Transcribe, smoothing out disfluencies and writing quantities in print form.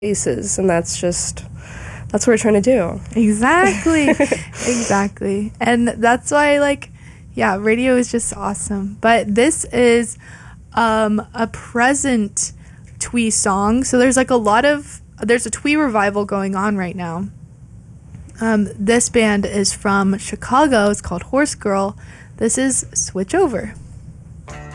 faces, and that's what we're trying to do. Exactly. Exactly. And that's why, like, yeah, radio is just awesome. But this is a present Twee song. So there's like there's a Twee revival going on right now. This band is from Chicago. It's called Horse Girl. This is Switch Over.